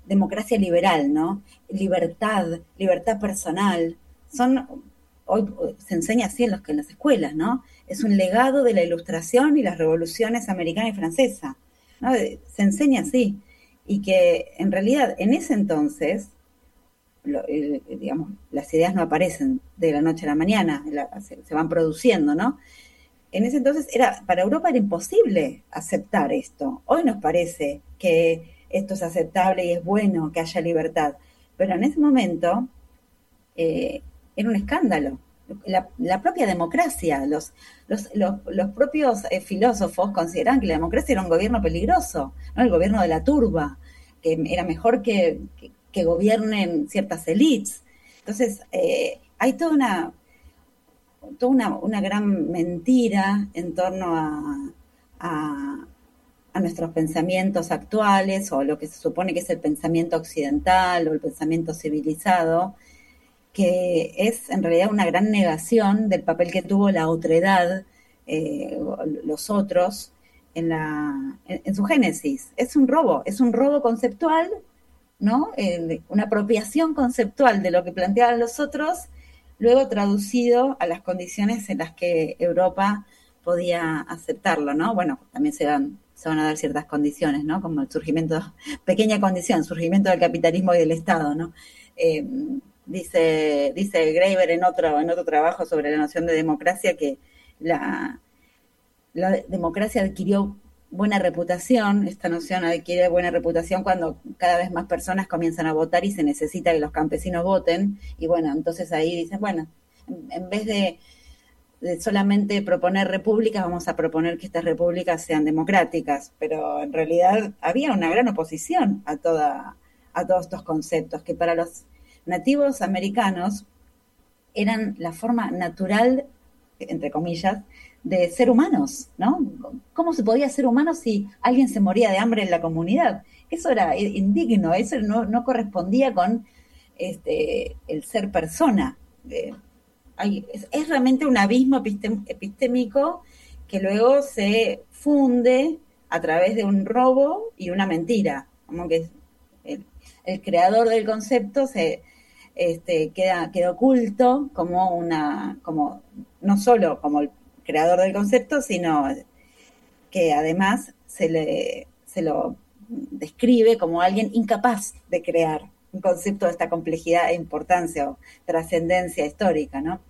democracia liberal, ¿no? Libertad personal. Hoy se enseña así en las escuelas, ¿no? Es un legado de la Ilustración y las revoluciones americana y francesa, ¿no? Se enseña así. Y que en realidad en ese entonces, digamos, las ideas no aparecen de la noche a la mañana, se van produciendo, ¿no? En ese entonces para Europa era imposible aceptar esto. Hoy nos parece que esto es aceptable y es bueno que haya libertad, pero en ese momento era un escándalo. La propia democracia, los propios filósofos consideraban que la democracia era un gobierno peligroso, ¿no? El gobierno de la turba, que era mejor que gobiernen ciertas élites. Entonces, hay toda una gran mentira en torno a, a nuestros pensamientos actuales o lo que se supone que es el pensamiento occidental o el pensamiento civilizado, que es en realidad una gran negación del papel que tuvo la otredad, los otros, en su génesis. Es un robo conceptual, ¿no? Una apropiación conceptual de lo que planteaban los otros, luego traducido a las condiciones en las que Europa podía aceptarlo, ¿no? Bueno, también se van a dar ciertas condiciones, ¿no? Como el surgimiento, pequeña condición, surgimiento del capitalismo y del Estado, ¿no? Eh, dice Graeber en otro trabajo sobre la noción de democracia que la, la democracia adquirió buena reputación, esta noción adquiere buena reputación cuando cada vez más personas comienzan a votar y se necesita que los campesinos voten, y bueno, entonces ahí dicen, bueno, en vez de solamente proponer repúblicas, vamos a proponer que estas repúblicas sean democráticas, pero en realidad había una gran oposición a todos estos conceptos, que para los nativos americanos eran la forma natural, entre comillas, de ser humanos, ¿no? ¿Cómo se podía ser humano si alguien se moría de hambre en la comunidad? Eso era indigno, eso no correspondía con el ser persona. Es realmente un abismo epistémico que luego se funde a través de un robo y una mentira, como que el creador del concepto queda oculto como no solo como el creador del concepto, sino que además se lo describe como alguien incapaz de crear un concepto de esta complejidad e importancia o trascendencia histórica, ¿no?